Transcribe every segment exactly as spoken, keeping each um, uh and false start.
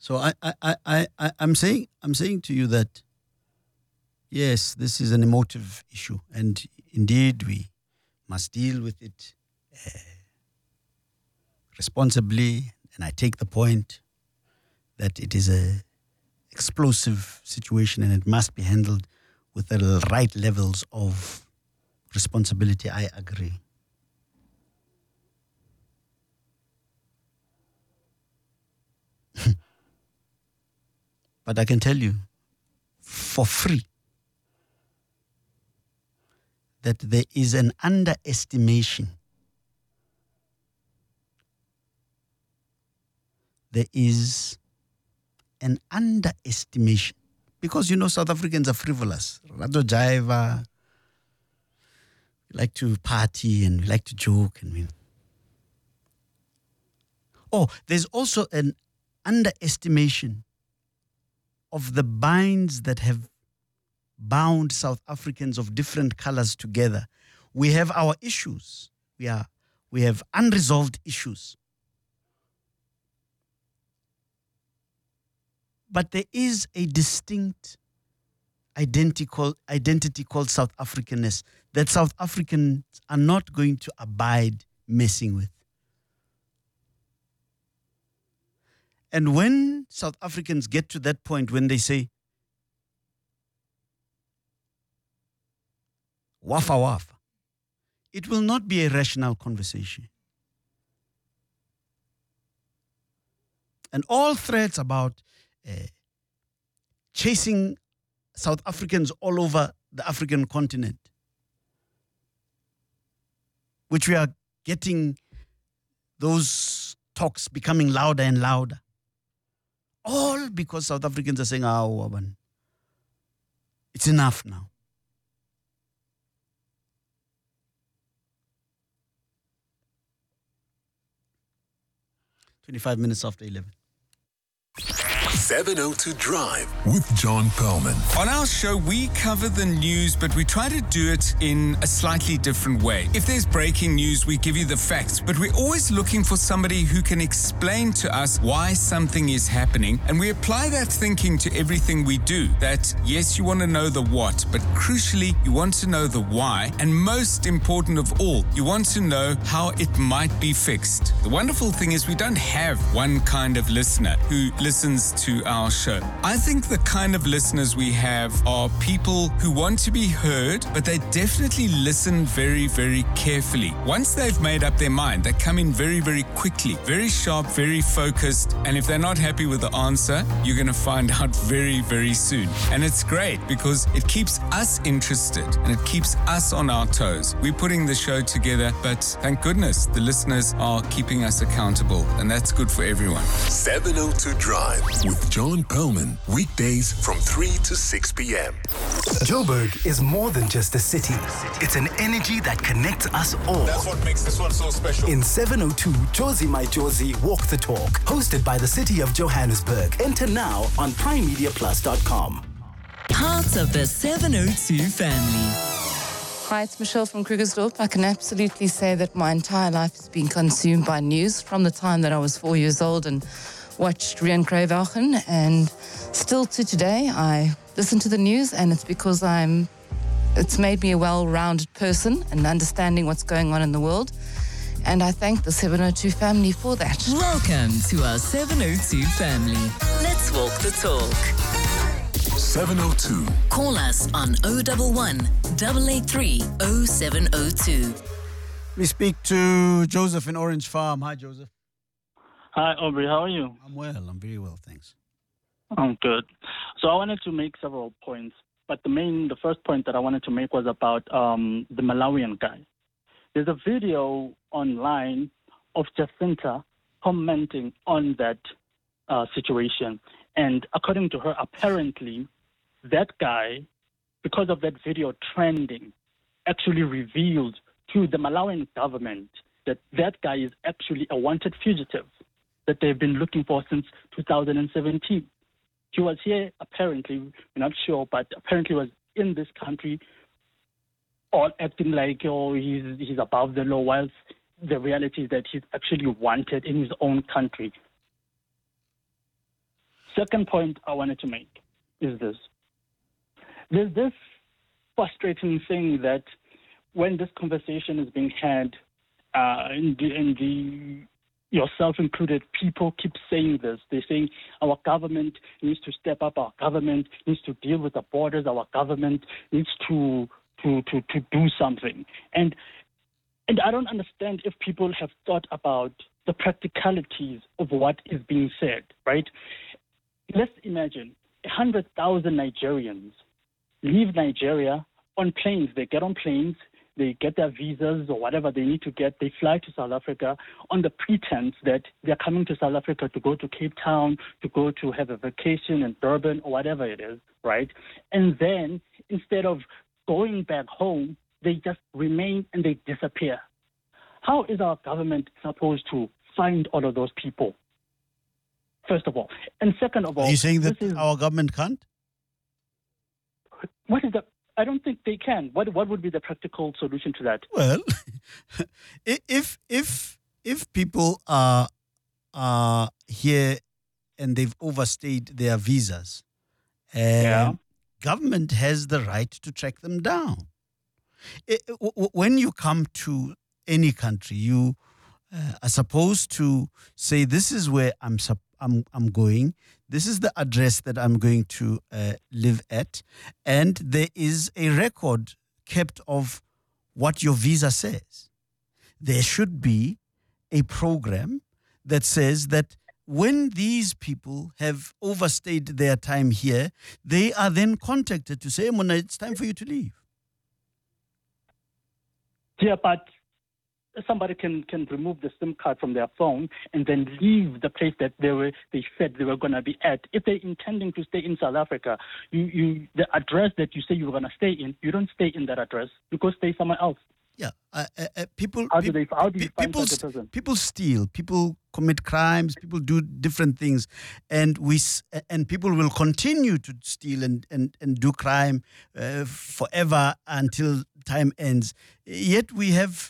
So I, I, I, I, I'm saying, I'm saying to you that, yes, this is an emotive issue, and indeed we must deal with it uh, responsibly. And I take the point that it is a explosive situation and it must be handled with the right levels of responsibility. I agree. But I can tell you for free that there is an underestimation. There is an underestimation. Because, you know, South Africans are frivolous. Rado Jaiva, we like to party and we like to joke. And we... Oh, there's also an underestimation of the binds that have bound South Africans of different colors together. We have our issues. We are, we have unresolved issues. But there is a distinct identity called, identity called South Africanness that South Africans are not going to abide messing with. And when South Africans get to that point when they say, wafa wafa, it will not be a rational conversation. And all threats about uh, chasing South Africans all over the African continent, which we are getting those talks becoming louder and louder. All because South Africans are saying, ah, oh, it's enough now. twenty-five minutes after eleven. seven oh two Drive with John Perlman. On our show, we cover the news, but we try to do it in a slightly different way. If there's breaking news, we give you the facts, but we're always looking for somebody who can explain to us why something is happening, and we apply that thinking to everything we do. That, yes, you want to know the what, but crucially, you want to know the why, and most important of all, you want to know how it might be fixed. The wonderful thing is we don't have one kind of listener who listens to our show. I think the kind of listeners we have are people who want to be heard, but they definitely listen very, very carefully. Once they've made up their mind, they come in very, very quickly, very sharp, very focused, and if they're not happy with the answer, you're going to find out very, very soon. And it's great because it keeps us interested and it keeps us on our toes. We're putting the show together, but thank goodness the listeners are keeping us accountable, and that's good for everyone. seven oh two Drive with John Perlman, weekdays from three to six p.m. Joburg is more than just a city. It's an energy that connects us all. That's what makes this one so special. In seven oh two, Josie My Josie Walk the Talk, hosted by the City of Johannesburg. Enter now on prime media plus dot com. Part of the seven oh two family. Hi, it's Michelle from Krugersdorp. I can absolutely say that my entire life has been consumed by news from the time that I was four years old and watched Rian Kruiwagen, and still to today I listen to the news, and it's because I'm it's made me a well-rounded person and understanding what's going on in the world, and I thank the seven oh two family for that. Welcome to our seven oh two family. Let's walk the talk. seven oh two. Call us on oh one one, eight eight three, oh seven oh two. We speak to Joseph in Orange Farm. Hi, Joseph. Hi, Aubrey. How are you? I'm well. I'm very well, thanks. I'm good. So I wanted to make several points, but the main, the first point that I wanted to make was about um, the Malawian guy. There's a video online of Jacinta commenting on that uh, situation, and according to her, apparently that guy, because of that video trending, actually revealed to the Malawian government that that guy is actually a wanted fugitive that they've been looking for since two thousand seventeen. He was here, apparently, we're not sure, but apparently was in this country all acting like, oh, he's, he's above the law, whilst the reality is that he's actually wanted in his own country. Second point I wanted to make is this. There's this frustrating thing that when this conversation is being had, uh, in the, in the yourself included, people keep saying this. They're saying our government needs to step up, our government needs to deal with the borders, our government needs to to to, to do something. And and I don't understand if people have thought about the practicalities of what is being said, right? Let's imagine one hundred thousand Nigerians leave Nigeria on planes. They get on planes, they get their visas or whatever they need to get. They fly to South Africa on the pretense that they're coming to South Africa to go to Cape Town, to go to have a vacation in Durban or whatever it is, right? And then instead of going back home, they just remain and they disappear. How is our government supposed to find all of those people? First of all. And second of all... Are you saying that is, our government can't? What is the... I don't think they can. What what would be the practical solution to that? Well, if if if people are are here and they've overstayed their visas, and Yeah. government has the right to track them down. It- w- when you come to any country, you uh, are supposed to say, "This is where I'm sup- I'm I'm going. This is the address that I'm going to uh, live at," and there is a record kept of what your visa says. There should be a program that says that when these people have overstayed their time here, they are then contacted to say, "Mona, it's time for you to leave." Yeah, but somebody can, can remove the SIM card from their phone and then leave the place that they were they said they were going to be at. If they're intending to stay in South Africa, you, you the address that you say you were going to stay in, you don't stay in that address. You go stay somewhere else. Yeah, uh, uh, uh, people. How do peop- they- how do you pe- find people, such a person? people steal. People commit crimes. People do different things, and we s- and people will continue to steal and and, and do crime uh, forever until time ends. Yet we have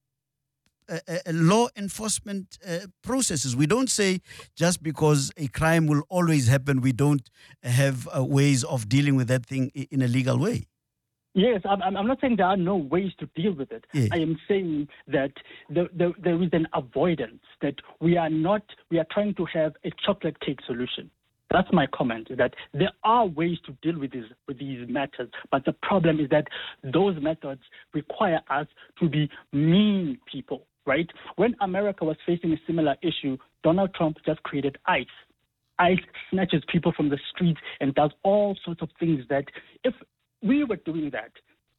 uh, uh, uh, law enforcement uh, processes. We don't say just because a crime will always happen, we don't have uh, ways of dealing with that thing i- in a legal way. Yes, I'm, I'm I'm not saying there are no ways to deal with it. Yeah. I am saying that the, the, there is an avoidance, that we are not, we are trying to have a chocolate cake solution. That's my comment, that there are ways to deal with these, with these matters, but the problem is that those methods require us to be mean people, right? When America was facing a similar issue, Donald Trump just created ICE. ICE snatches people from the streets and does all sorts of things that if we were doing that,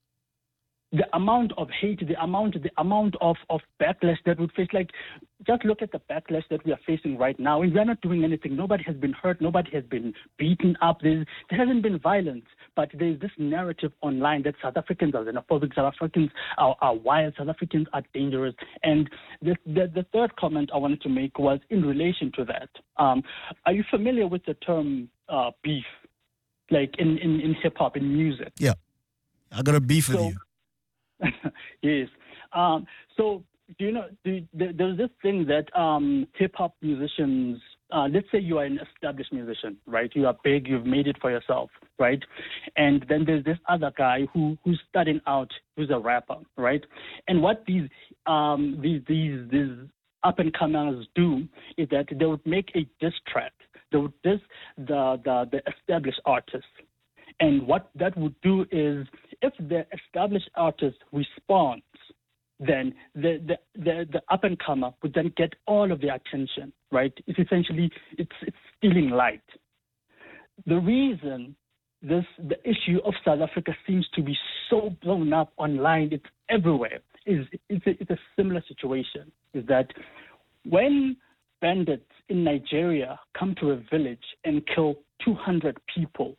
the amount of hate, the amount, the amount of, of backlash that would face, like, just look at the backlash that we are facing right now. And we are not doing anything. Nobody has been hurt. Nobody has been beaten up. There's, there hasn't been violence. But there's this narrative online that South Africans are xenophobic, South Africans are, are wild, South Africans are dangerous. And the, the, the third comment I wanted to make was in relation to that. Um, are you familiar with the term uh, beef? Like in, in, in hip-hop, in music. Yeah, I got a beef with So- you. Yes. Um, so, do you know, do, there, there's this thing that um, hip-hop musicians, uh, let's say you are an established musician, right? You are big, you've made it for yourself, right? And then there's this other guy who who's starting out, who's a rapper, right? And what these um, these these these up-and-comers do is that they would make a diss track. They would diss the, the, the established artist. And what that would do is, if the established artist responds, then the the, the, the up-and-comer would then get all of the attention, right? It's essentially, it's, it's stealing light. The reason this the issue of South Africa seems to be so blown up online, it's everywhere, is it's a, it's a similar situation, is that when bandits in Nigeria come to a village and kill two hundred people,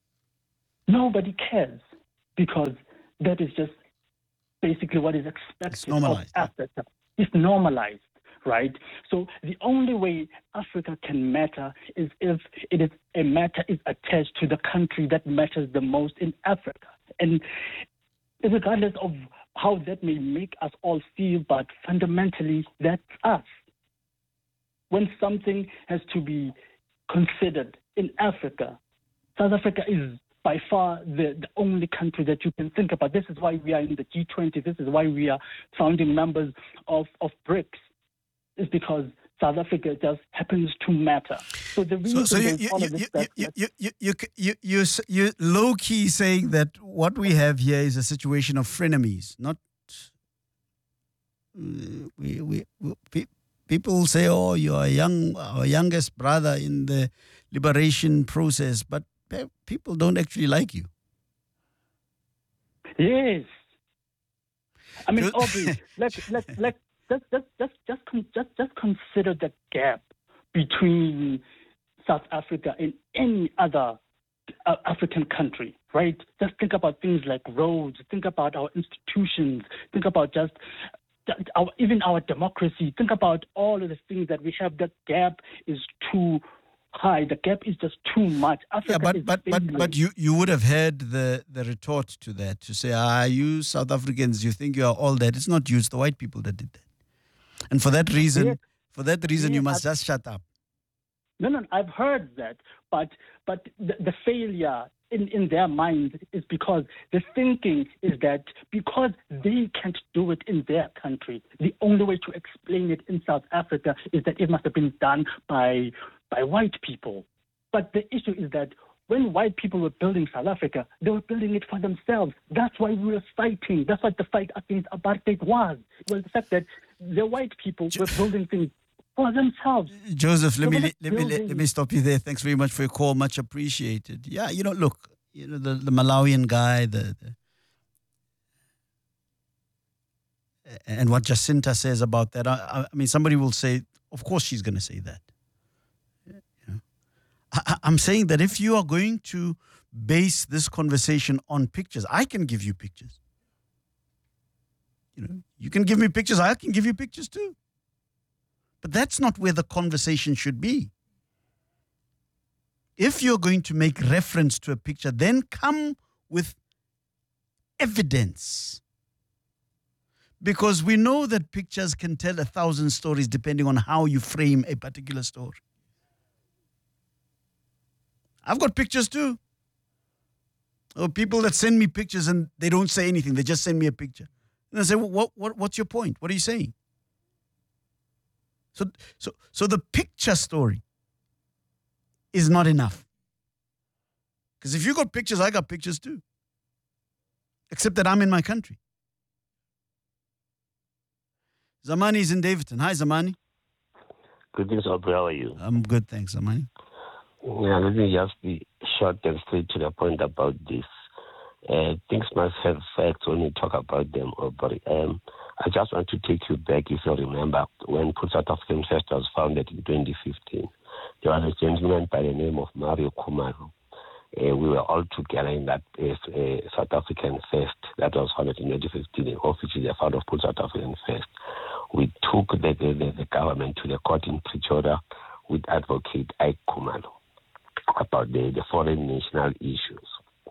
nobody cares, because that is just basically what is expected It's normalized, of Africa. It's normalized, right? So the only way Africa can matter is if it is a matter is attached to the country that matters the most in Africa. And regardless of how that may make us all feel, but fundamentally that's us. When something has to be considered in Africa, South Africa is by far the, the only country that you can think about. This is why we are in the G twenty. This is why we are founding members of, of BRICS. It's because South Africa just happens to matter. So the reason so, so you, you, you, you, you, you, you, you, you, you, you low-key saying that what we have here is a situation of frenemies, not uh, we, we, we people say, oh, you're a young, our youngest brother in the liberation process, but people don't actually like you. Yes. I mean, Aubrey, let let let just just just just just just consider the gap between South Africa and any other uh, African country, right? Just think about things like roads. Think about our institutions. Think about just our, even our democracy. Think about all of the things that we have. The gap is too high. The gap is just too much. Africa yeah, but is but but, but you, you would have heard the, the retort to that, to say, ah, you South Africans, you think you are all that. It's not you, it's the white people that did that. And for that reason, yes. for that reason, yes, you must I've, just shut up. No, no, I've heard that, but but the, the failure in, in their minds is because the thinking is that because they can't do it in their country, the only way to explain it in South Africa is that it must have been done by by white people. But the issue is that when white people were building South Africa, they were building it for themselves. That's why we were fighting. That's what the fight against apartheid was. It was the fact that the white people were building things for themselves. Joseph, let me let me let, let me stop you there. Thanks very much for your call. Much appreciated. Yeah, you know, look, you know, the, the Malawian guy, the, the and what Jacinta says about that. I, I mean, somebody will say, of course, she's going to say that. I, I'm saying that if you are going to base this conversation on pictures, I can give you pictures. You know, you can give me pictures, I can give you pictures too. But that's not where the conversation should be. If you're going to make reference to a picture, then come with evidence. Because we know that pictures can tell a thousand stories depending on how you frame a particular story. I've got pictures too. Or people that send me pictures and they don't say anything. They just send me a picture. And I say, well, what, what, what's your point? What are you saying? So, so, so the picture story is not enough. Because if you got pictures, I got pictures too. Except that I'm in my country. Zamani is in Davidson. Hi, Zamani. Greetings, Aubrey. How are you? I'm good, thanks, Zamani. Yeah, let me just be short and straight to the point about this. Uh, things must have facts when we talk about them. Aubrey. Um, I just want to take you back, if you remember, when Put South African First was founded in twenty fifteen. There was a gentleman by the name of Mario Khumalo. Uh, we were all together in that uh, uh, South African First that was founded in twenty fifteen, officially the founder of Put South African First. We took the, the, the government to the court in Pretoria with Advocate Ike Khumalo about the, the foreign national issues.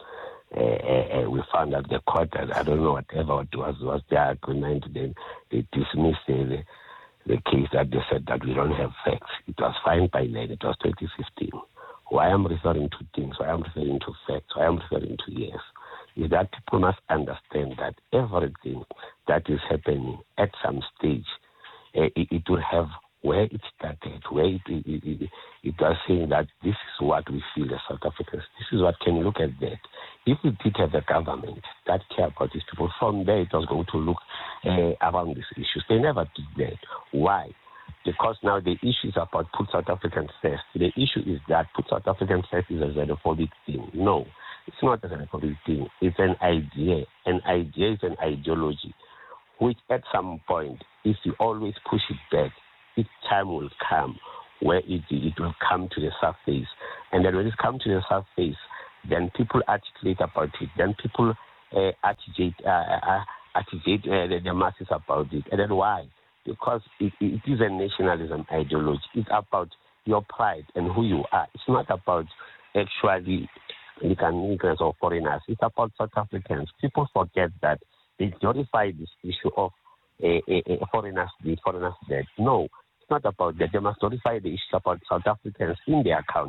Uh, uh, uh, we found that the court, I don't know whatever it was, was their agreement, then they dismissed the, the case that they said that we don't have facts. It was fine by then, it was twenty fifteen. Why I'm referring to things, why I'm referring to facts, why I'm referring to yes, is that people must understand that everything that is happening at some stage, uh, it, it will have where it started, where it, it, it, it was saying that this is what we feel as South Africans. This is what can look at that. If we did have a government that care about these people, from there it was going to look uh, around these issues. They never did that. Why? Because now the issue is about Put South Africans First. The issue is that Put South Africans First is a xenophobic thing. No, it's not a xenophobic thing. It's an idea. An idea is an ideology, which at some point, if you always push it back, its time will come where it, it will come to the surface. And then when it comes to the surface, then people articulate about it. Then people uh, articulate, uh, uh, articulate uh, the, the masses about it. And then why? Because it, it is a nationalism ideology. It's about your pride and who you are. It's not about actually immigrants or foreigners. It's about South Africans. People forget that they glorify this issue of a, a, a foreigners did, foreigners dead. No, it's not about that. They must glorify the issue about South Africans in their country.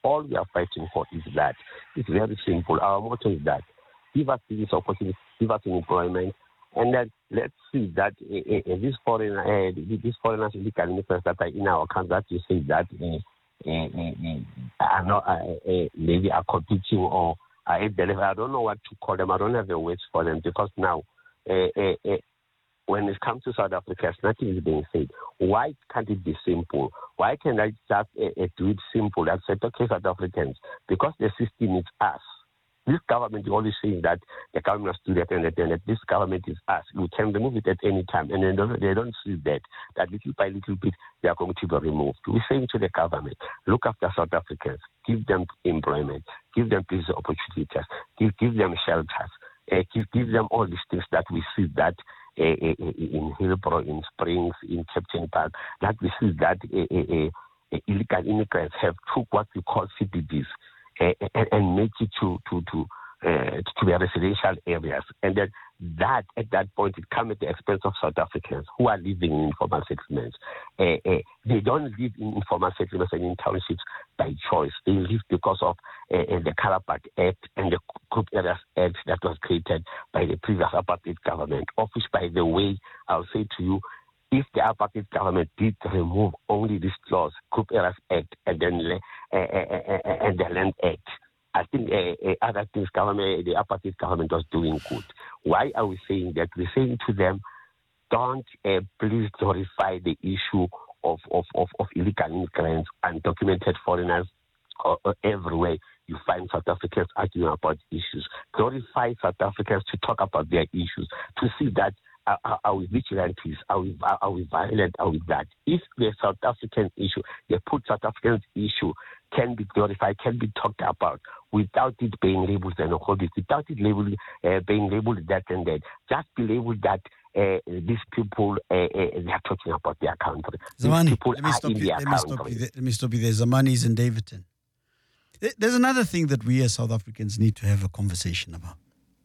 All we are fighting for is that. It's very simple. Our motto is that. Give us this opportunity, give us employment, and then let's see that uh, uh, these foreign, uh, these foreigners, illegal immigrants that are in our country, that you say that uh, uh, uh, are not uh, uh, maybe are competing or are at the level. I don't know what to call them. I don't have the words for them because now, uh, uh, uh, when it comes to South Africa, nothing is being said. Why can't it be simple? Why can't I just uh, uh, do it simple and say, okay, South Africans, because the system is us. This government is always saying that the government must do that and that and that. This government is us. We can remove it at any time. And they don't, they don't see that, that little by little bit, they are going to be removed. We're saying to the government, look after South Africans, give them employment, give them business opportunities, give, give them shelters, uh, give, give them all these things that we see that uh, uh, in Hillbrow, in Springs, in Captain Park, that we see that uh, uh, uh, illegal immigrants have took what we call C B Ds. Uh, and, and make it to to to uh, to the residential areas, and then that at that point it comes at the expense of South Africans who are living in informal settlements. Uh, uh, they don't live in informal settlements and in townships by choice. They live because of uh, uh, the Calapak Act and the Group Areas Act that was created by the previous apartheid government. Of which, by the way, I'll say to you, if the apartheid government did remove only this clause, Group Areas Act, and then uh, uh, uh, and the Land Act, I think uh, uh, other things government, the apartheid government was doing good. Why are we saying that? We're saying to them, don't uh, please glorify the issue of, of, of, of illegal immigrants, undocumented foreigners uh, uh, everywhere. You find South Africans arguing about issues. Glorify South Africans to talk about their issues, to see that Are, are we vigilantes? Are we, are we violent? Are we that? If the South African issue, the put South African issue can be glorified, can be talked about without it being labeled and hold it, without it labeled, uh, being labeled that and that, just be labeled that uh, these people, uh, uh, they are talking about their country. Zamani, people let me, are stop in you, their let, me stop country. you there, let me stop you there. Zamani is in Davidton. There's another thing that we as South Africans need to have a conversation about.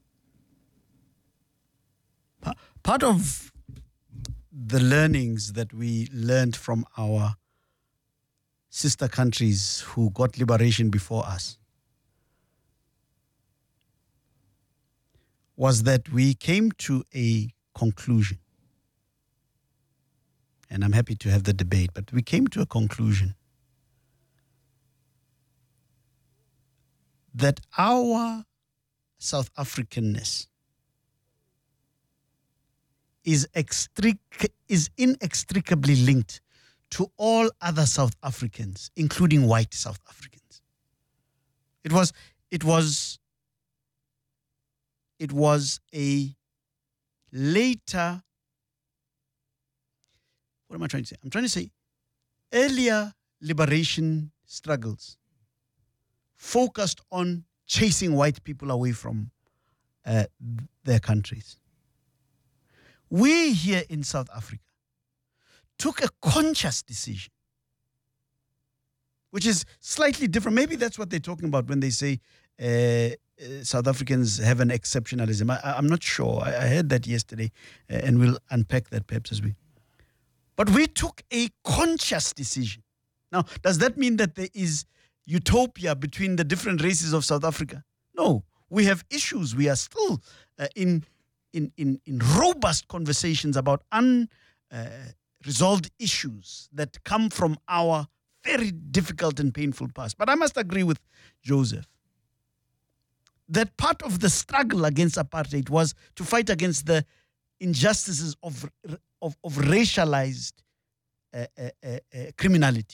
Part of the learnings that we learned from our sister countries who got liberation before us was that we came to a conclusion. And I'm happy to have the debate, but we came to a conclusion that our South Africanness is extric- is inextricably linked to all other South Africans, including white South Africans. It was, it was, it was a later, what am I trying to say? I'm trying to say earlier liberation struggles focused on chasing white people away from uh, their countries. We here in South Africa took a conscious decision, which is slightly different. Maybe that's what they're talking about when they say uh, uh, South Africans have an exceptionalism. I, I'm not sure. I, I heard that yesterday, uh, and we'll unpack that perhaps as we. But we took a conscious decision. Now, does that mean that there is utopia between the different races of South Africa? No. We have issues. We are still uh, in... In, in, in robust conversations about unresolved uh, issues that come from our very difficult and painful past. But I must agree with Joseph that part of the struggle against apartheid was to fight against the injustices of, of, of racialized uh, uh, uh, uh, criminality.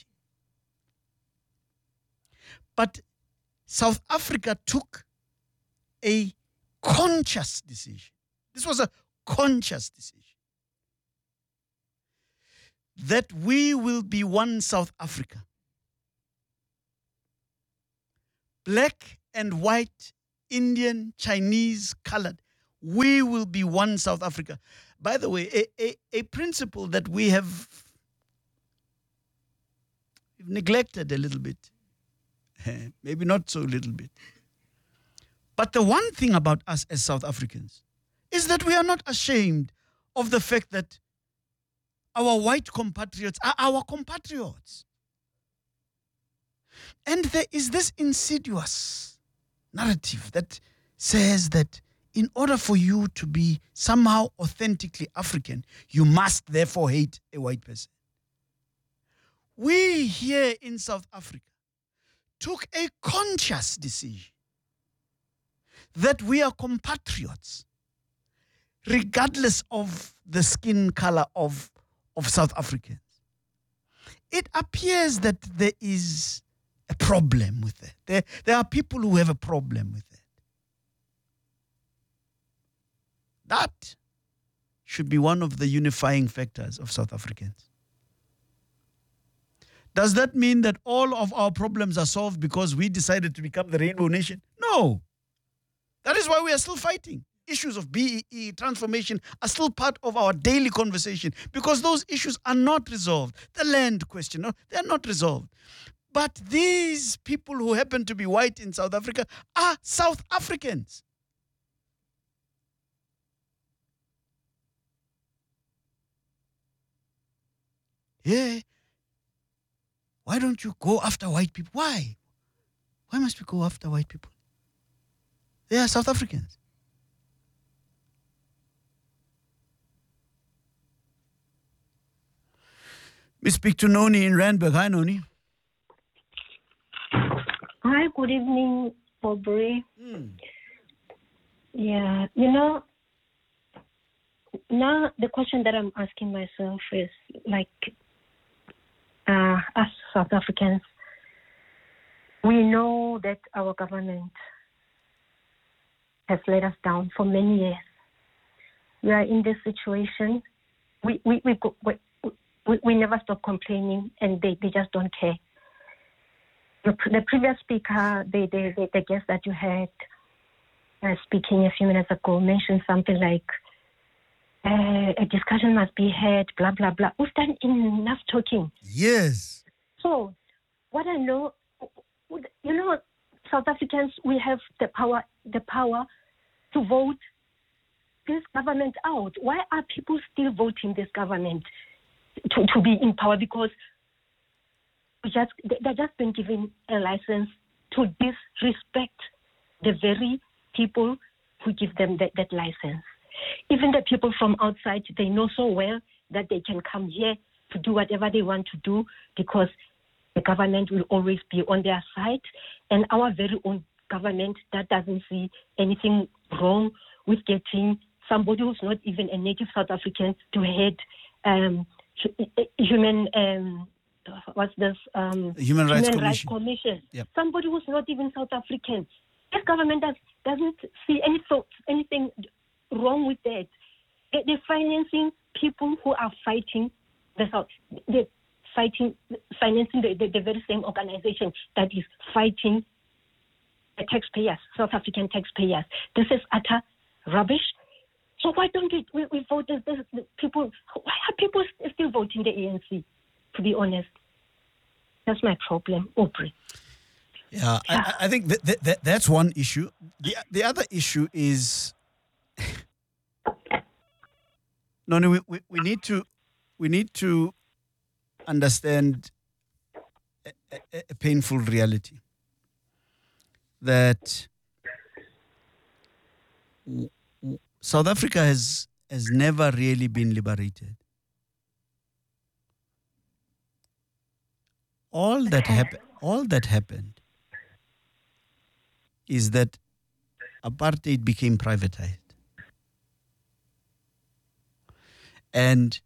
But South Africa took a conscious decision. This was a conscious decision that we will be one South Africa. Black and white, Indian, Chinese, colored. We will be one South Africa. By the way, a, a, a principle that we have neglected a little bit. Maybe not so little bit. But the one thing about us as South Africans is that we are not ashamed of the fact that our white compatriots are our compatriots. And there is this insidious narrative that says that in order for you to be somehow authentically African, you must therefore hate a white person. We here in South Africa took a conscious decision that we are compatriots, regardless of the skin color of, of South Africans. It appears that there is a problem with that. There, there are people who have a problem with that. That should be one of the unifying factors of South Africans. Does that mean that all of our problems are solved because we decided to become the rainbow nation? No. That is why we are still fighting. Issues of B E E, transformation, are still part of our daily conversation because those issues are not resolved. The land question, no, they are not resolved. But these people who happen to be white in South Africa are South Africans. Yeah. Why don't you go after white people? Why? Why must we go after white people? They are South Africans. We speak to Noni in Randburg. Hi, Noni. Hi, good evening, Aubrey. Mm. Yeah, you know, now the question that I'm asking myself is like, uh, as South Africans, we know that our government has let us down for many years. We are in this situation. We we we go, we, we, we never stop complaining, and they, they just don't care. The, the previous speaker, the, the, the, the guest that you had uh, speaking a few minutes ago, mentioned something like, uh, a discussion must be had, blah, blah, blah. We've done enough talking. Yes. So, what I know, you know, South Africans, we have the power, the power to vote this government out. Why are people still voting this government to, to be in power? Because we just they're just been given a license to disrespect the very people who give them that, that license. Even the people from outside, they know so well that they can come here to do whatever they want to do because the government will always be on their side. And our very own government that doesn't see anything wrong with getting somebody who's not even a native South African to head um, human, um, what's this? Um, Human Rights human Commission. Rights Commission. Yep. Somebody who's not even South African. This government does, doesn't see any thoughts, anything wrong with that. They, they're financing people who are fighting the South. They're fighting, financing the, the, the very same organization that is fighting the taxpayers, South African taxpayers. This is utter rubbish. So why don't we, we, we vote this, this, this people? Why are people still voting the A N C? To be honest, that's my problem, Aubrey. Yeah, I, I think that, that, that that's one issue. The the other issue is no, no. We, we, we need to we need to understand a, a, a painful reality that South Africa has has never really been liberated. All that happened. All that happened is that apartheid became privatized. And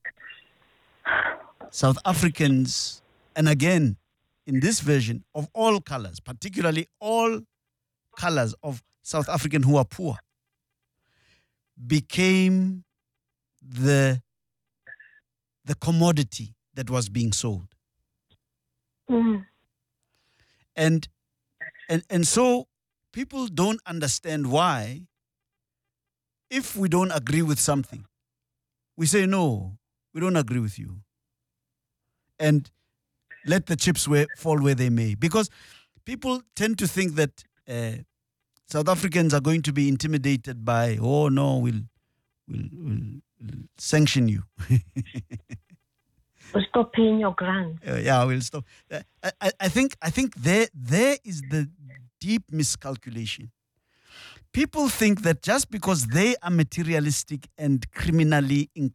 South Africans, and again, in this version, of all colors, particularly all colors of South African who are poor, became the, the commodity that was being sold. Mm. And, and and so people don't understand why, if we don't agree with something, we say, no, we don't agree with you. And let the chips where, fall where they may. Because people tend to think that uh, South Africans are going to be intimidated by, oh, no, we'll, we'll, we'll, we'll sanction you. We'll stop paying your grant. Uh, yeah, we'll stop. Uh, I, I, I think I think there there is the deep miscalculation. People think that just because they are materialistic and criminally inclined,